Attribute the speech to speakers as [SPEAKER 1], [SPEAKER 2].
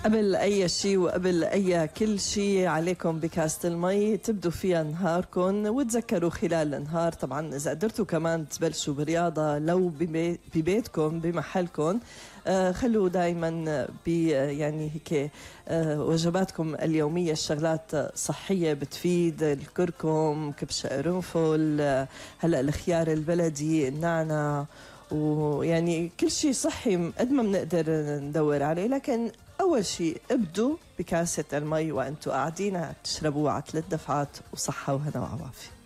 [SPEAKER 1] قبل أي شيء وقبل أي كل شيء عليكم بكاسة المي تبدوا فيها نهاركم، وتذكروا خلال النهار طبعا إذا قدرتوا كمان تبلشوا برياضة لو ببيتكم بمحلكم. خلوا دائما يعني هيك وجباتكم اليومية الشغلات صحية بتفيد، الكركم، كبش قرنفل، هلا الخيار البلدي، النعناع، ويعني كل شيء صحي قد ما بنقدر ندور عليه. لكن أول شيء ابدوا بكاسة المي وأنتوا قاعدين تشربوها على 3 دفعات، وصحة وهنا وعوافي.